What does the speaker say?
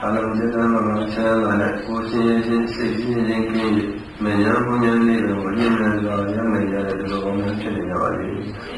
အလုံးစုံသောမင်္ဂလာနဲ့ကိုယ်ရှင်ချင်းစိတ်ချင်းချင်းကင်းမညာဘုံညာနေတော်မြင့်မြတ်စွာရမယ်ရတဲ့ဒီလိုကောင်းများဖြစ်နေကြပါလိမ့်